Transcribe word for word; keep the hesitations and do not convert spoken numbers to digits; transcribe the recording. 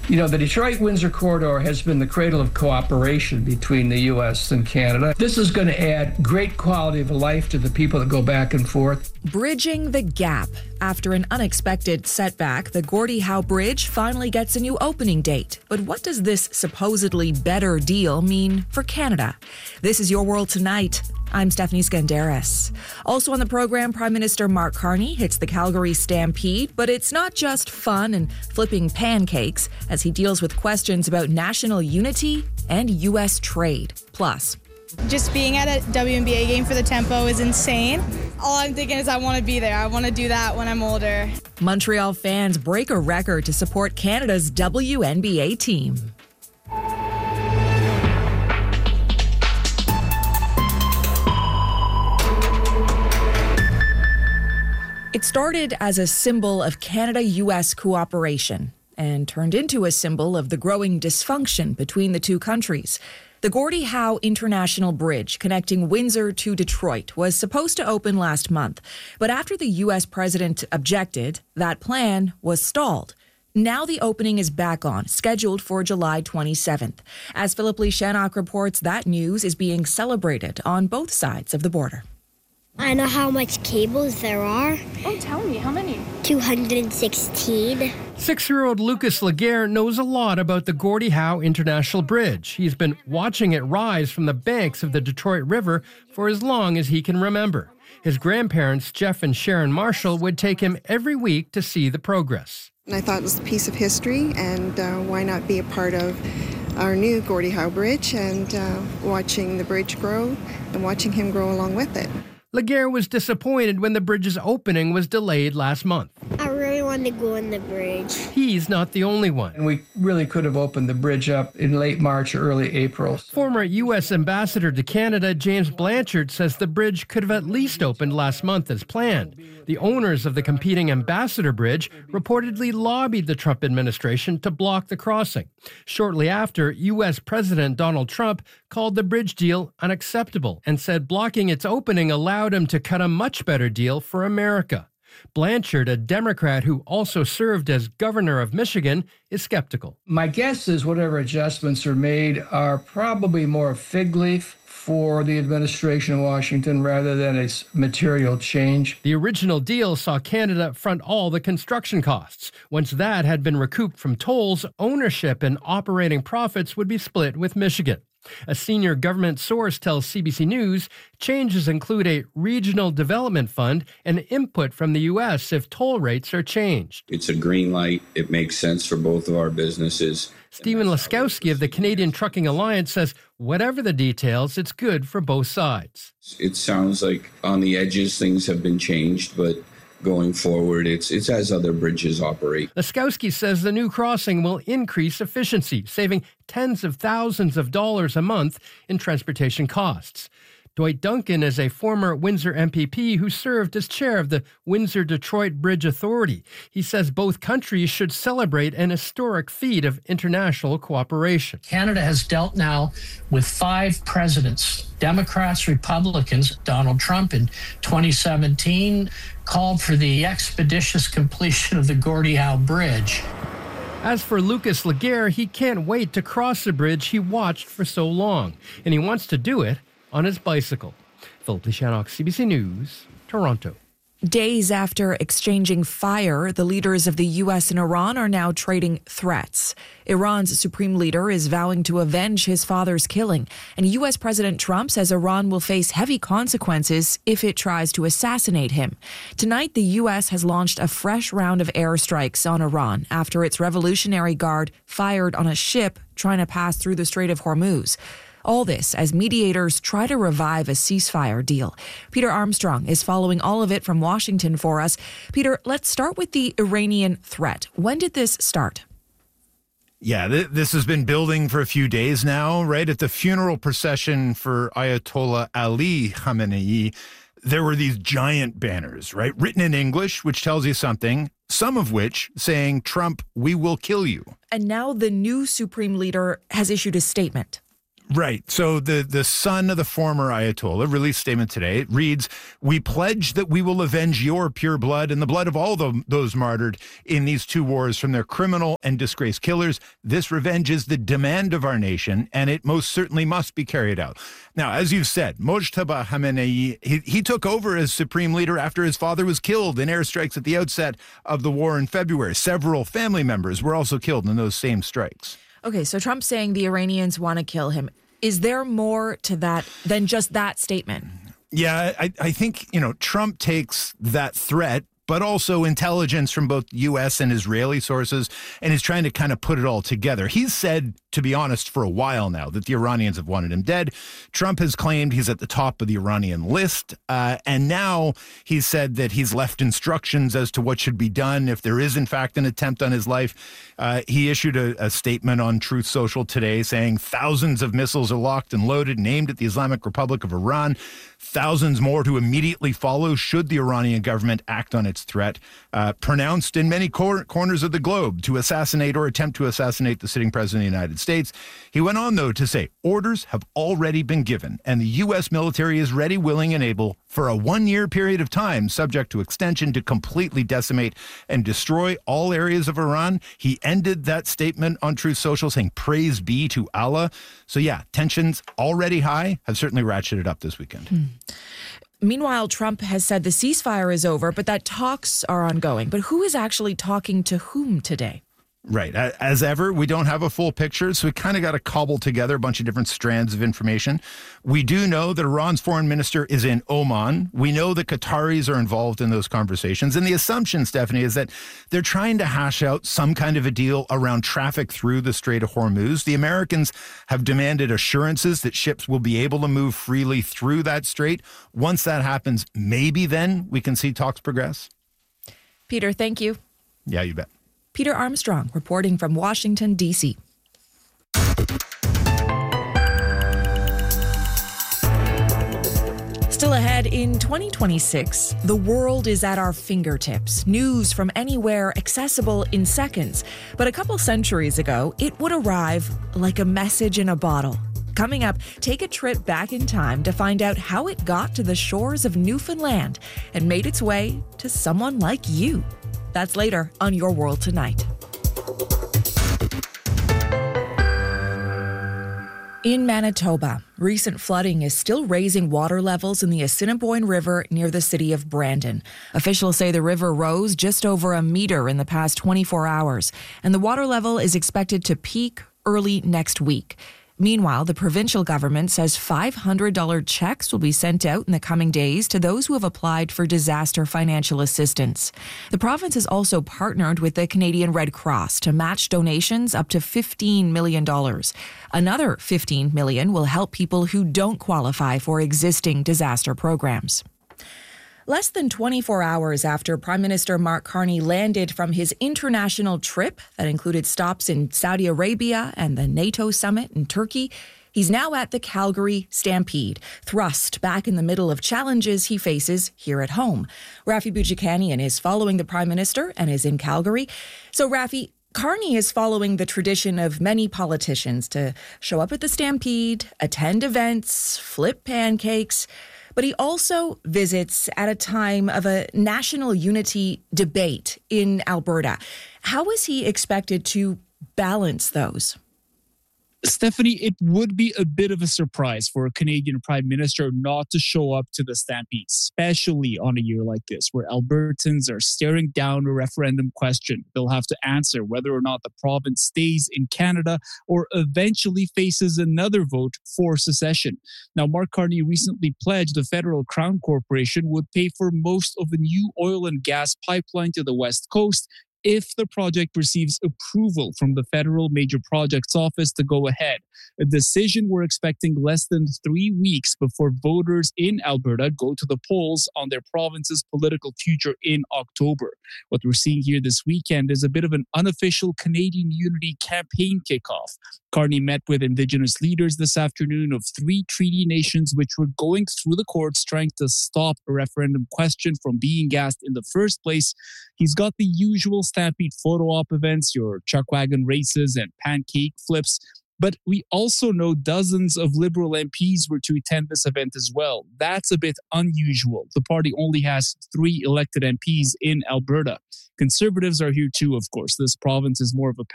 You know, the Detroit-Windsor corridor has been the cradle of cooperation between the U S and Canada. This is going to add great quality of life to the people that go back and forth. Bridging the gap. After an unexpected setback, the Gordie Howe Bridge finally gets a new opening date. But what does this supposedly better deal mean for Canada? This is Your World Tonight. I'm Stephanie Skandaris. Also on the program, Prime Minister Mark Carney hits the Calgary Stampede, but it's not just fun and flipping pancakes as he deals with questions about national unity and U S trade. Plus, just being at a W N B A game for the Tempo is insane. All I'm thinking is I want to be there. I want to do that when I'm older. Montreal fans break a record to support Canada's W N B A team. It started as a symbol of Canada-U S cooperation and turned into a symbol of the growing dysfunction between the two countries. The Gordie Howe International Bridge connecting Windsor to Detroit was supposed to open last month, but after the U S president objected, that plan was stalled. Now the opening is back on, scheduled for July twenty-seventh. As Philip Lee Shannock reports, that news is being celebrated on both sides of the border. I know how much cables there are. Oh, tell me, how many? two hundred sixteen. Six-year-old Lucas Laguerre knows a lot about the Gordie Howe International Bridge. He's been watching it rise from the banks of the Detroit River for as long as he can remember. His grandparents, Jeff and Sharon Marshall, would take him every week to see the progress. I thought it was a piece of history, and uh, why not be a part of our new Gordie Howe Bridge and uh, watching the bridge grow and watching him grow along with it. Laguerre was disappointed when the bridge's opening was delayed last month. I really want to go on the bridge. He's not the only one. And we really could have opened the bridge up in late March or early April. Former U S Ambassador to Canada, James Blanchard, says the bridge could have at least opened last month as planned. The owners of the competing Ambassador Bridge reportedly lobbied the Trump administration to block the crossing. Shortly after, U S President Donald Trump called the bridge deal unacceptable and said blocking its opening allowed him to cut a much better deal for America. Blanchard, a Democrat who also served as governor of Michigan, is skeptical. My guess is whatever adjustments are made are probably more fig leaf for the administration in Washington rather than a material change. The original deal saw Canada front all the construction costs. Once that had been recouped from tolls, ownership and operating profits would be split with Michigan. A senior government source tells C B C News changes include a regional development fund and input from the U S if toll rates are changed. It's a green light. It makes sense for both of our businesses. Stephen Laskowski of the Canadian Trucking Alliance says whatever the details, it's good for both sides. It sounds like on the edges things have been changed, but going forward, it's it's as other bridges operate. Laskowski says the new crossing will increase efficiency, saving tens of thousands of dollars a month in transportation costs. Dwight Duncan is a former Windsor M P P who served as chair of the Windsor-Detroit Bridge Authority. He says both countries should celebrate an historic feat of international cooperation. Canada has dealt now with five presidents, Democrats, Republicans. Donald Trump in twenty seventeen called for the expeditious completion of the Gordie Howe Bridge. As for Lucas Laguerre, he can't wait to cross the bridge he watched for so long, and he wants to do it on his bicycle. Philip Lee Shannock, C B C News, Toronto. Days after exchanging fire, the leaders of the U S and Iran are now trading threats. Iran's supreme leader is vowing to avenge his father's killing, and U S President Trump says Iran will face heavy consequences if it tries to assassinate him. Tonight, the U S has launched a fresh round of airstrikes on Iran after its Revolutionary Guard fired on a ship trying to pass through the Strait of Hormuz. All this as mediators try to revive a ceasefire deal. Peter Armstrong is following all of it from Washington for us. Peter, let's start with the Iranian threat. When did this start? Yeah, th- this has been building for a few days now, right? At the funeral procession for Ayatollah Ali Khamenei, there were these giant banners, right? Written in English, which tells you something, some of which saying, "Trump, we will kill you." And now the new supreme leader has issued a statement. Right. So the, the son of the former Ayatollah released a statement today. It reads, "We pledge that we will avenge your pure blood and the blood of all the, those martyred in these two wars from their criminal and disgraced killers. This revenge is the demand of our nation, and it most certainly must be carried out." Now, as you've said, Mojtaba Khamenei, he, he took over as supreme leader after his father was killed in airstrikes at the outset of the war in February. Several family members were also killed in those same strikes. Okay, so Trump's saying the Iranians want to kill him. Is there more to that than just that statement? Yeah, I, I think, you know, Trump takes that threat, but also intelligence from both U S and Israeli sources, and is trying to kind of put it all together. He's said, to be honest, for a while now that the Iranians have wanted him dead. Trump has claimed he's at the top of the Iranian list, uh, and now he's said that he's left instructions as to what should be done if there is, in fact, an attempt on his life. Uh, he issued a, a statement on Truth Social today saying thousands of missiles are locked and loaded and aimed at the Islamic Republic of Iran. Thousands more to immediately follow should the Iranian government act on its threat, uh, pronounced in many cor- corners of the globe to assassinate or attempt to assassinate the sitting president of the United States. He went on, though, to say orders have already been given and the U S military is ready, willing, and able for a one-year period of time, subject to extension, to completely decimate and destroy all areas of Iran. He ended that statement on Truth Social saying, "Praise be to Allah." So, yeah, tensions already high have certainly ratcheted up this weekend. Hmm. Meanwhile, Trump has said the ceasefire is over, but that talks are ongoing. But who is actually talking to whom today? Right. As ever, we don't have a full picture, so we kind of got to cobble together a bunch of different strands of information. We do know that Iran's foreign minister is in Oman. We know that Qataris are involved in those conversations. And the assumption, Stephanie, is that they're trying to hash out some kind of a deal around traffic through the Strait of Hormuz. The Americans have demanded assurances that ships will be able to move freely through that strait. Once that happens, maybe then we can see talks progress. Peter, thank you. Yeah, you bet. Peter Armstrong reporting from Washington, D C Still ahead, in twenty twenty-six, the world is at our fingertips. News from anywhere, accessible in seconds. But a couple centuries ago, it would arrive like a message in a bottle. Coming up, take a trip back in time to find out how it got to the shores of Newfoundland and made its way to someone like you. That's later on Your World Tonight. In Manitoba, recent flooding is still raising water levels in the Assiniboine River near the city of Brandon. Officials say the river rose just over a meter in the past twenty-four hours, and the water level is expected to peak early next week. Meanwhile, the provincial government says five hundred dollars checks will be sent out in the coming days to those who have applied for disaster financial assistance. The province has also partnered with the Canadian Red Cross to match donations up to fifteen million dollars. Another fifteen million dollars will help people who don't qualify for existing disaster programs. Less than twenty-four hours after Prime Minister Mark Carney landed from his international trip that included stops in Saudi Arabia and the NATO summit in Turkey, he's now at the Calgary Stampede, thrust back in the middle of challenges he faces here at home. Rafi Boudjikanian is following the Prime Minister and is in Calgary. So, Rafi, Carney is following the tradition of many politicians to show up at the Stampede, attend events, flip pancakes. But he also visits at a time of a national unity debate in Alberta. How is he expected to balance those? Stephanie, it would be a bit of a surprise for a Canadian Prime Minister not to show up to the Stampede, especially on a year like this, where Albertans are staring down a referendum question. They'll have to answer whether or not the province stays in Canada or eventually faces another vote for secession. Now, Mark Carney recently pledged the Federal Crown Corporation would pay for most of the new oil and gas pipeline to the West Coast if the project receives approval from the Federal Major Projects Office to go ahead. A decision we're expecting less than three weeks before voters in Alberta go to the polls on their province's political future in October. What we're seeing here this weekend is a bit of an unofficial Canadian Unity campaign kickoff. Carney met with Indigenous leaders this afternoon of three treaty nations which were going through the courts trying to stop a referendum question from being asked in the first place. He's got the usual Stampede photo op events, your chuck wagon races and pancake flips. But we also know dozens of Liberal M Ps were to attend this event as well. That's a bit unusual. The party only has three elected M Ps in Alberta. Conservatives are here too, of course. This province is more of a